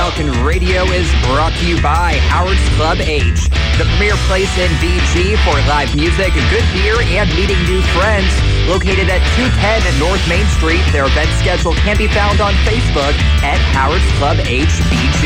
Falcon Radio is brought to you by Howard's Club H, the premier place in BG for live music, good beer, and meeting new friends. Located at 210 North Main Street, their event schedule can be found on Facebook at Howard's Club HBG.